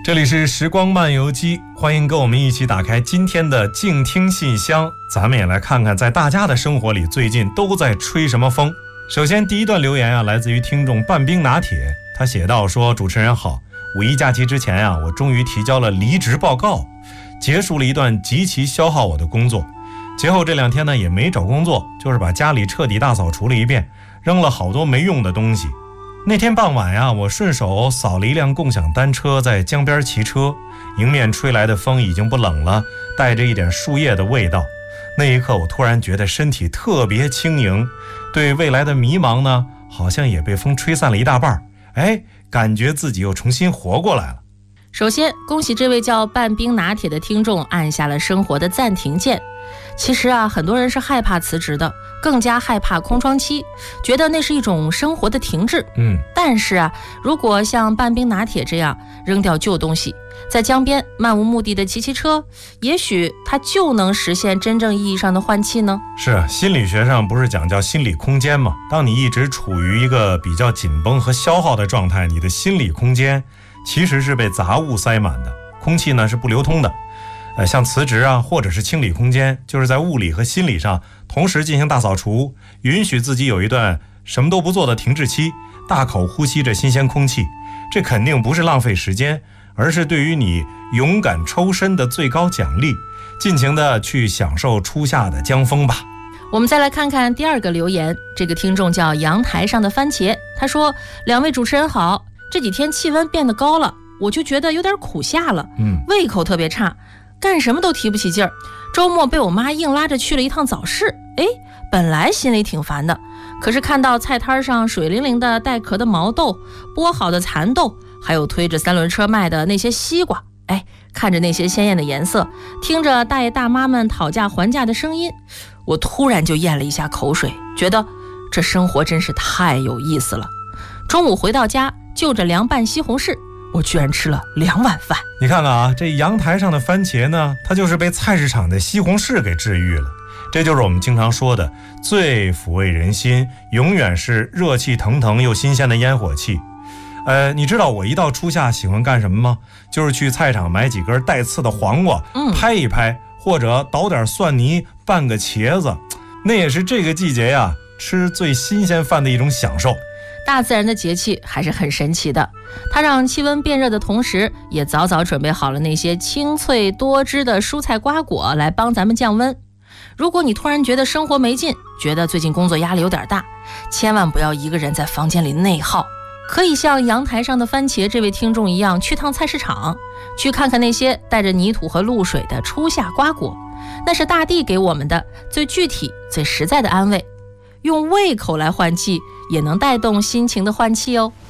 这里是时光漫游记，欢迎跟我们一起打开今天的静听信箱，咱们也来看看在大家的生活里最近都在吹什么风。首先第一段留言来自于听众半冰拿铁，他写道说，主持人好，五一假期之前我终于提交了离职报告，结束了一段极其消耗我的工作。节后这2天也没找工作，就是把家里彻底大扫除了一遍，扔了好多没用的东西。那天傍晚我顺手扫了一辆共享单车，在江边骑车，迎面吹来的风已经不冷了，带着一点树叶的味道。那一刻我突然觉得身体特别轻盈，对未来的迷茫呢，好像也被风吹散了一大半，感觉自己又重新活过来了。 首先恭喜这位叫半冰拿铁的听众按下了生活的暂停键。其实很多人是害怕辞职的，更加害怕空窗期，觉得那是一种生活的停滞。但是如果像半冰拿铁这样扔掉旧东西，在江边漫无目的的骑车，也许它就能实现真正意义上的换气呢。 是，心理学上不是讲叫心理空间吗？当你一直处于一个比较紧绷和消耗的状态，你的心理空间其实是被杂物塞满的，空气呢是不流通的。像辞职或者是清理空间，就是在物理和心理上同时进行大扫除，允许自己有一段什么都不做的停滞期，大口呼吸着新鲜空气。这肯定不是浪费时间，而是对于你勇敢抽身的最高奖励，尽情的去享受初夏的江风吧。 我们再来看看第2个留言，这个听众叫阳台上的番茄，他说，2位主持人好，这几天气温变得高了，我就觉得有点苦夏了，胃口特别差，干什么都提不起劲儿。周末被我妈硬拉着去了一趟早市，本来心里挺烦的，可是看到菜摊上水灵灵的带壳的毛豆，剥好的蚕豆，还有推着3轮车卖的那些西瓜，看着那些鲜艳的颜色，听着大爷大妈们讨价还价的声音，我突然就咽了一下口水，觉得这生活真是太有意思了。中午回到家，就着凉拌西红柿，我居然吃了2碗饭。 你看看这阳台上的番茄呢，它就是被菜市场的西红柿给治愈了。这就是我们经常说的，最抚慰人心永远是热气腾腾又新鲜的烟火气。你知道我一到初夏喜欢干什么吗？就是去菜场买几根带刺的黄瓜，拍一拍，或者捣点蒜泥拌个茄子，那也是这个季节吃最新鲜饭的一种享受。 大自然的节气还是很神奇的，它让气温变热的同时，也早早准备好了那些清脆多汁的蔬菜瓜果来帮咱们降温。如果你突然觉得生活没劲，觉得最近工作压力有点大，千万不要一个人在房间里内耗，可以像阳台上的番茄这位听众一样，去趟菜市场，去看看那些带着泥土和露水的初夏瓜果，那是大地给我们的最具体最实在的安慰。用胃口来换气，也能带动心情的换气哦。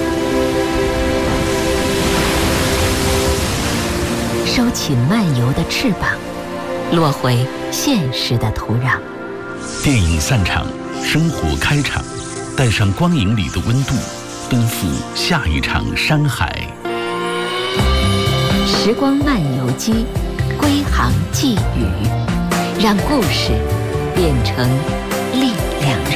收起漫游的翅膀，落回现实的土壤。 电影散场，生活开场，带上光影里的温度，奔赴下一场山海。 时光漫游记，归航寄语，让故事变成力量。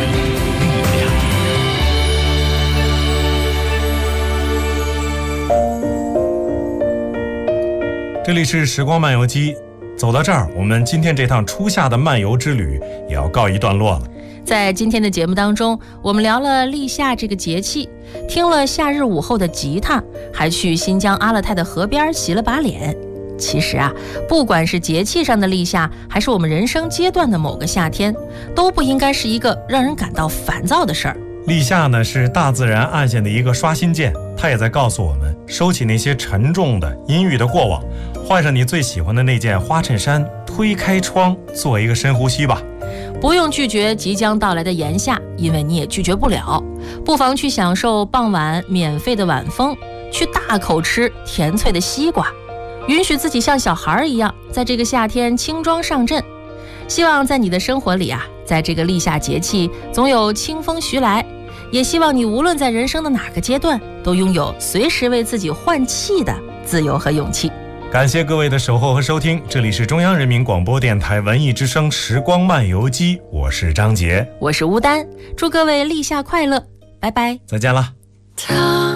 这里是时光漫游记，走到这儿，我们今天这趟初夏的漫游之旅也要告一段落了。 在今天的节目当中，我们聊了立夏这个节气，听了夏日午后的吉他，还去新疆阿勒泰的河边洗了把脸。其实不管是节气上的立夏，还是我们人生阶段的某个夏天，都不应该是一个让人感到烦躁的事儿。 立夏呢，是大自然按下的一个刷新键，它也在告诉我们，收起那些沉重的阴郁的过往，换上你最喜欢的那件花衬衫，推开窗，做一个深呼吸吧。 不用拒绝即将到来的炎夏，因为你也拒绝不了，不妨去享受傍晚免费的晚风，去大口吃甜脆的西瓜，允许自己像小孩一样，在这个夏天轻装上阵。希望在你的生活里在这个立夏节气，总有清风徐来。也希望你无论在人生的哪个阶段，都拥有随时为自己换气的自由和勇气。 感谢各位的守候和收听，这里是中央人民广播电台文艺之声时光漫游记，我是张杰， 我是吴丹，祝各位立夏快乐，拜拜， 再见了。